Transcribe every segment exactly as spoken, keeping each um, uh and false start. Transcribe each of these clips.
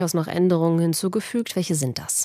noch Änderungen hinzugefügt. Welche sind das?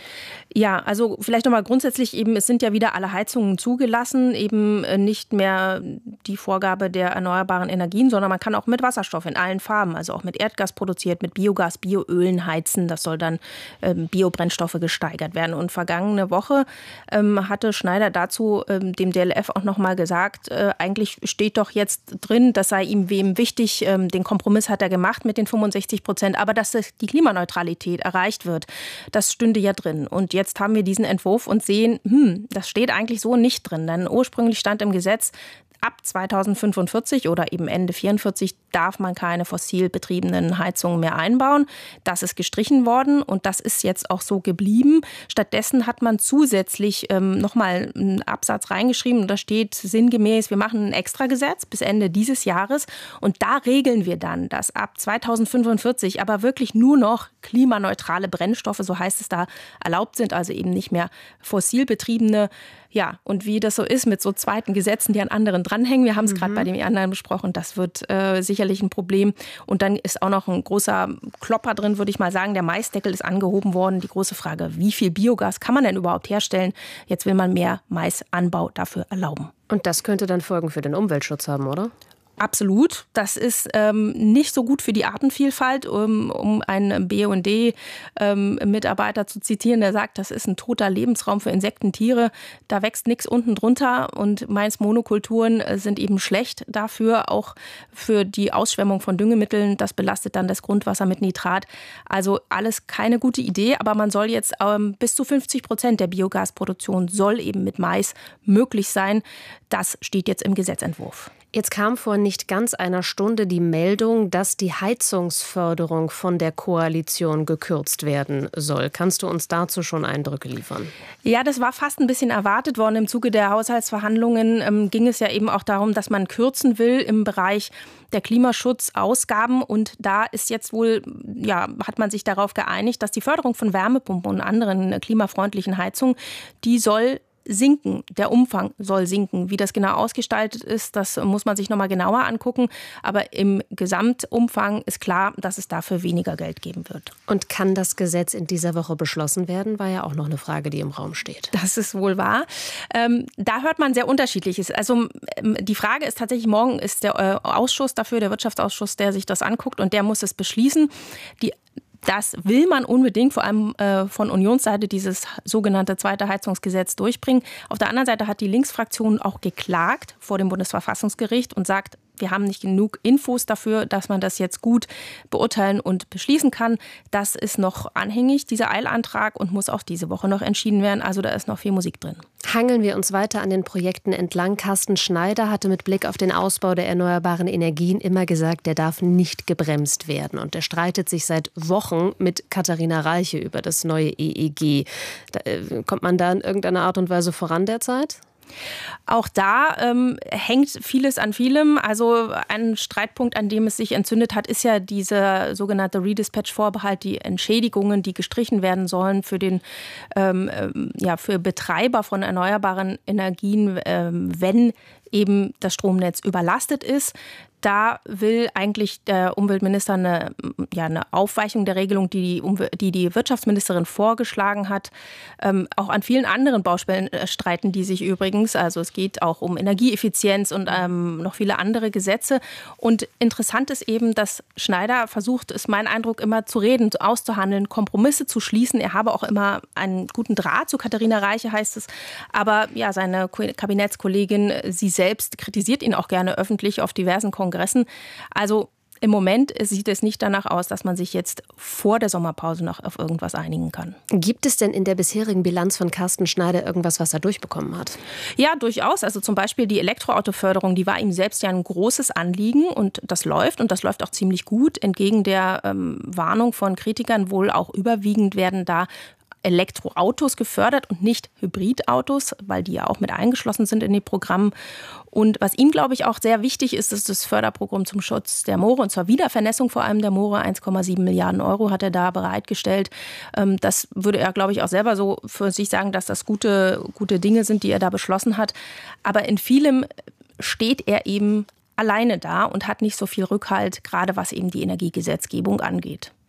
Ja, also vielleicht nochmal grundsätzlich eben, es sind ja wieder alle Heizungen zugelassen, eben nicht mehr die Vorgabe der erneuerbaren Energien, sondern man kann auch mit Wasserstoff in allen Farben, also auch mit Erdgas produziert, mit Biogas, Bioölen heizen. Das soll dann ähm, Biobrennstoffe gesteigert werden. Und vergangene Woche ähm, hatte Schneider dazu ähm, dem D L F auch nochmal gesagt, äh, eigentlich steht doch jetzt drin, das sei ihm wem wichtig, ähm, den Kompromiss hat er gemacht mit den fünfundsechzig Prozent, aber dass die Klimaneutralität erreicht wird, das stünde ja drin. Und jetzt haben wir diesen Entwurf und sehen, hm, das steht eigentlich so nicht drin. Denn ursprünglich stand im Gesetz, ab zweitausendfünfundvierzig oder eben Ende vierundvierzig darf man keine fossil betriebenen Heizungen mehr einbauen. Das ist gestrichen worden und das ist jetzt auch so geblieben. Stattdessen hat man zusätzlich ähm, nochmal einen Absatz reingeschrieben und da steht sinngemäß, wir machen ein Extragesetz bis Ende dieses Jahres und da regeln wir dann, dass ab zweitausendfünfundvierzig aber wirklich nur noch klimaneutrale Brennstoffe, so heißt es da, erlaubt sind, also eben nicht mehr fossil betriebene. Ja, und wie das so ist mit so zweiten Gesetzen, die an anderen dranhängen. Wir haben es mhm. gerade bei den anderen besprochen. Das wird äh, sicherlich ein Problem. Und dann ist auch noch ein großer Klopper drin, würde ich mal sagen. Der Maisdeckel ist angehoben worden. Die große Frage, wie viel Biogas kann man denn überhaupt herstellen? Jetzt will man mehr Maisanbau dafür erlauben. Und das könnte dann Folgen für den Umweltschutz haben, oder? Absolut. Das ist ähm, nicht so gut für die Artenvielfalt, um, um einen B U N D-Mitarbeiter ähm, zu zitieren, der sagt, das ist ein toter Lebensraum für Insekten, Tiere. Da wächst nichts unten drunter und Mais-Monokulturen sind eben schlecht dafür, auch für die Ausschwemmung von Düngemitteln. Das belastet dann das Grundwasser mit Nitrat. Also alles keine gute Idee, aber man soll jetzt ähm, bis zu fünfzig Prozent der Biogasproduktion soll eben mit Mais möglich sein. Das steht jetzt im Gesetzentwurf. Jetzt kam vor nicht ganz einer Stunde die Meldung, dass die Heizungsförderung von der Koalition gekürzt werden soll. Kannst du uns dazu schon Eindrücke liefern? Ja, das war fast ein bisschen erwartet worden. Im Zuge der Haushaltsverhandlungen ähm, ging es ja eben auch darum, dass man kürzen will im Bereich der Klimaschutzausgaben. Und da ist jetzt wohl, ja, hat man sich darauf geeinigt, dass die Förderung von Wärmepumpen und anderen klimafreundlichen Heizungen, die soll sinken. Der Umfang soll sinken. Wie das genau ausgestaltet ist, das muss man sich noch mal genauer angucken. Aber im Gesamtumfang ist klar, dass es dafür weniger Geld geben wird. Und kann das Gesetz in dieser Woche beschlossen werden? War ja auch noch eine Frage, die im Raum steht. Das ist wohl wahr. Ähm, da hört man sehr Unterschiedliches. Also ähm, die Frage ist tatsächlich, morgen ist der äh, Ausschuss dafür, der Wirtschaftsausschuss, der sich das anguckt und der muss es beschließen. Die Das will man unbedingt, vor allem äh, von Unionsseite, dieses sogenannte zweite Heizungsgesetz durchbringen. Auf der anderen Seite hat die Linksfraktion auch geklagt vor dem Bundesverfassungsgericht und sagt, wir haben nicht genug Infos dafür, dass man das jetzt gut beurteilen und beschließen kann. Das ist noch anhängig, dieser Eilantrag, und muss auch diese Woche noch entschieden werden. Also da ist noch viel Musik drin. Hangeln wir uns weiter an den Projekten entlang. Carsten Schneider hatte mit Blick auf den Ausbau der erneuerbaren Energien immer gesagt, der darf nicht gebremst werden. Und er streitet sich seit Wochen mit Katharina Reiche über das neue E E G. Da, äh, kommt man da in irgendeiner Art und Weise voran derzeit? Auch da ähm, hängt vieles an vielem. Also ein Streitpunkt, an dem es sich entzündet hat, ist ja dieser sogenannte Redispatch-Vorbehalt, die Entschädigungen, die gestrichen werden sollen für den ähm, ja, für Betreiber von erneuerbaren Energien, ähm, wenn eben das Stromnetz überlastet ist. Da will eigentlich der Umweltminister eine, ja, eine Aufweichung der Regelung, die die, Umwel- die, die Wirtschaftsministerin vorgeschlagen hat. Ähm, auch an vielen anderen Baustellen äh, streiten die sich übrigens. Also es geht auch um Energieeffizienz und ähm, noch viele andere Gesetze. Und interessant ist eben, dass Schneider versucht, ist mein Eindruck, immer zu reden, auszuhandeln, Kompromisse zu schließen. Er habe auch immer einen guten Draht zu Katharina Reiche, heißt es. Aber ja, seine Kabinettskollegin, sie selbst kritisiert ihn auch gerne öffentlich auf diversen Kongressen. Also im Moment sieht es nicht danach aus, dass man sich jetzt vor der Sommerpause noch auf irgendwas einigen kann. Gibt es denn in der bisherigen Bilanz von Carsten Schneider irgendwas, was er durchbekommen hat? Ja, durchaus. Also zum Beispiel die Elektroautoförderung, die war ihm selbst ja ein großes Anliegen und das läuft und das läuft auch ziemlich gut. Entgegen der ähm, Warnung von Kritikern wohl auch überwiegend werden da Elektroautos gefördert und nicht Hybridautos, weil die ja auch mit eingeschlossen sind in die Programme. Und was ihm, glaube ich, auch sehr wichtig ist, ist das Förderprogramm zum Schutz der Moore und zur Wiedervernässung vor allem der Moore. eins Komma sieben Milliarden Euro hat er da bereitgestellt. Das würde er, glaube ich, auch selber so für sich sagen, dass das gute, gute Dinge sind, die er da beschlossen hat. Aber in vielem steht er eben alleine da und hat nicht so viel Rückhalt, gerade was eben die Energiegesetzgebung angeht.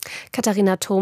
Katharina Thom